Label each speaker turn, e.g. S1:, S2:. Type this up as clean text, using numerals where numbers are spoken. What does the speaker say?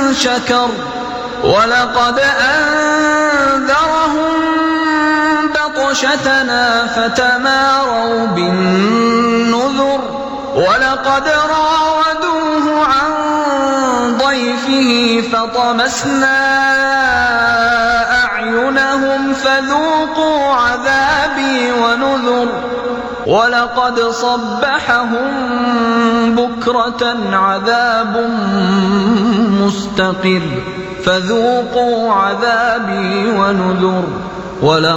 S1: شكر ولقد أنذرهم بطشتنا فتماروا بالنذر ولقد راودوه عن ضيفه فطمسنا أعينهم فذوقوا عذابي ونذر ولقد صبحهم بكرة عذاب مستقر فذوقوا عذابي ونذر